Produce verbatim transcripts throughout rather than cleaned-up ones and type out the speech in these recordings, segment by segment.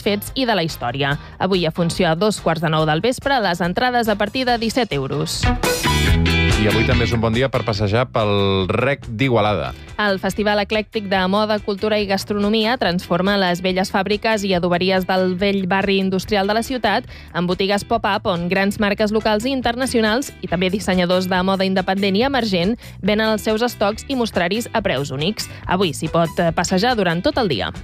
fets i de la història. Avui a funció a dos quarts de nou del vespre, les entrades a partir de disset euros. I avui també és un bon dia per passejar pel Rec d'Igualada. El Festival Eclèctic de Moda, Cultura i Gastronomia transforma les velles fàbriques i adoberies del vell barri industrial de la ciutat en botigues pop-up on grans marques locals i internacionals i també dissenyadors de moda independent i emergent venen els seus estocs i mostraris a preus únics. Avui s'hi pot passejar durant tot el dia.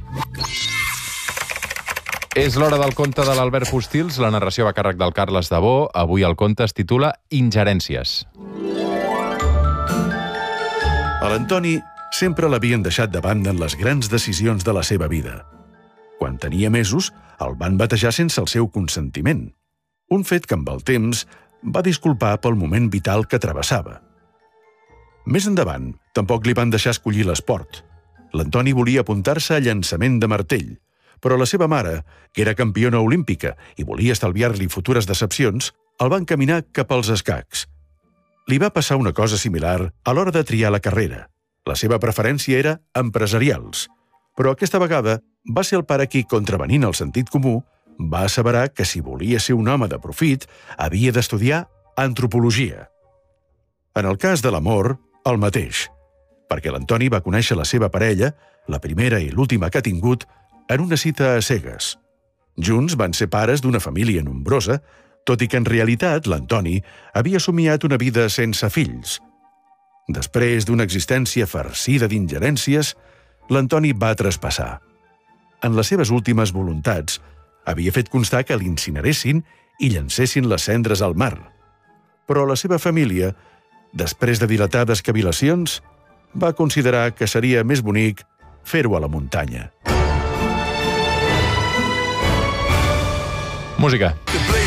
És l'hora del conte de l'Albert Postils. La narració va a càrrec del Carles Dabó. Avui el conte es titula Ingerències. A l'Antoni sempre l'havien deixat de banda en les grans decisions de la seva vida. Quan tenia mesos, el van batejar sense el seu consentiment. Un fet que amb el temps va disculpar pel moment vital que travessava. Més endavant, tampoc li van deixar escollir l'esport. L'Antoni volia apuntar-se a llançament de martell, però la seva mare, que era campiona olímpica i volia estalviar-li futures decepcions, el va encaminar cap als escacs. Li va passar una cosa similar a l'hora de triar la carrera. La seva preferència era empresarials, però aquesta vegada va ser el pare qui, contravenint el sentit comú, va asseverar que si volia ser un home de profit, havia d'estudiar antropologia. En el cas de l'amor, el mateix, perquè l'Antoni va conèixer la seva parella, la primera i l'última que ha tingut, en una cita a cegues. Junts van ser pares d'una família nombrosa, tot i que en realitat l'Antoni havia somiat una vida sense fills. Després d'una existència farcida d'ingerències, l'Antoni va traspassar. En les seves últimes voluntats, havia fet constar que l'incineressin i llancessin les cendres al mar. Però la seva família, després de dilatades cavilacions, va considerar que seria més bonic fer-ho a la muntanya. Música.